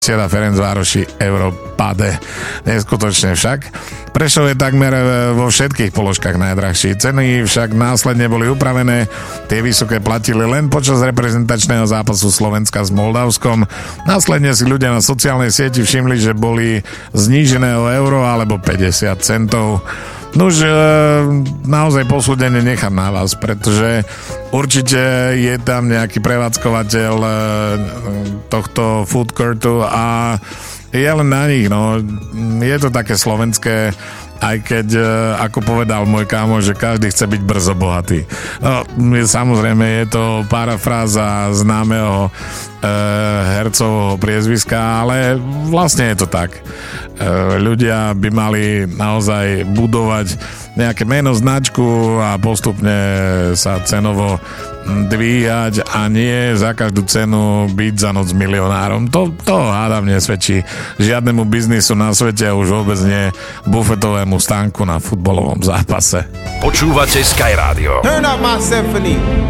Sieda Ferencvároši Europade. Neskutočne však. Prešov je takmer vo všetkých položkách najdrahší. Ceny však následne boli upravené. Tie vysoké platili len počas reprezentačného zápasu Slovenska s Moldavskom. Následne si ľudia na sociálnej sieti všimli, že boli znížené o euro alebo 50 centov. Nož, naozaj posúdenie nechám na vás, pretože určite je tam nejaký prevádzkovateľ tohto food courtu a je len na nich, no. Je to také slovenské, aj keď, ako povedal môj kámo, že každý chce byť brzo bohatý. No, samozrejme, je to parafráza známeho hercovho priezviska, ale vlastne je to tak. Ľudia by mali naozaj budovať nejaké meno, značku a postupne sa cenovo dvíjať a nie za každú cenu byť za noc milionárom. To hádam nesvedčí žiadnemu biznisu na svete a už vôbec nie bufetovému stánku na futbalovom zápase. Počúvate Sky Radio. Turn up my symphony.